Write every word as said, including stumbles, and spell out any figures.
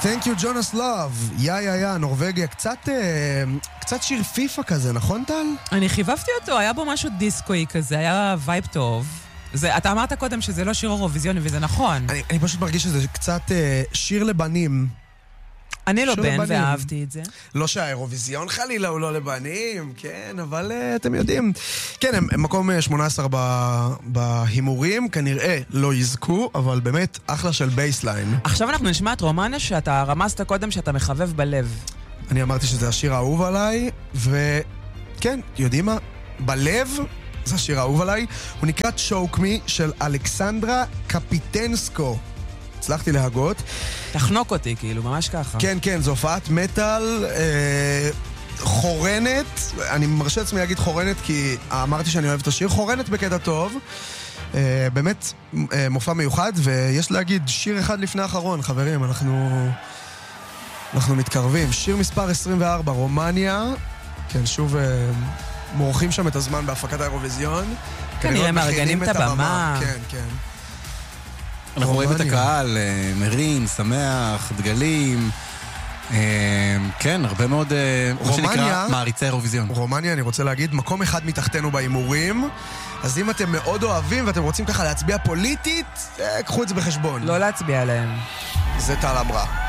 Thank you, Jonas Love. יא, יא, יא, נורווגיה. קצת, קצת שיר פיפה כזה, נכון, טל? אני חיבבתי אותו, היה בו משהו דיסקוי כזה, היה וייב טוב. זה, אתה אמרת קודם שזה לא שיר אירוויזיוני, וזה נכון. אני, אני פשוט מרגיש שזה קצת אה, שיר לבנים. אני לא בן, לבנים. ואהבתי את זה. לא שהאירוויזיון חלילה הוא לא לבנים, כן, אבל uh, אתם יודעים. כן, הם, הם מקום שמונה עשרה בהימורים, כנראה לא יזכו, אבל באמת אחלה של בייסליין. עכשיו אנחנו נשמע את רומניה שאתה רמזת קודם שאתה מחבב בלב. אני אמרתי שזה השיר האהוב עליי, וכן, יודעים מה? בלב זה השיר האהוב עליי. הוא נקרא Choke Me של אלכסנדרה קפיטנסקו. הצלחתי להגות. תחנוק אותי, כאילו, ממש ככה. כן, כן, זו הופעת מטל אה, חורנת. אני מרשה עצמי להגיד חורנת, כי אמרתי שאני אוהב את השיר. חורנת בקטע טוב. אה, באמת אה, מופע מיוחד, ויש להגיד שיר אחד לפני האחרון, חברים, אנחנו, אנחנו מתקרבים. שיר מספר עשרים וארבע, רומניה. כן, שוב... אה, מורחים שם את הזמן בהפקת האירוויזיון. כנראה מארגנים את הבמה. כן, כן. אנחנו רואים את הקהל, מרים, שמח, דגלים. כן, הרבה מאוד, מה שנקרא, מעריצי אירוויזיון. רומניה, אני רוצה להגיד, מקום אחד מתחתנו בהימורים. אז אם אתם מאוד אוהבים ואתם רוצים ככה להצביע פוליטית, קחו את זה בחשבון. לא להצביע עליהם. זה טל אמרה.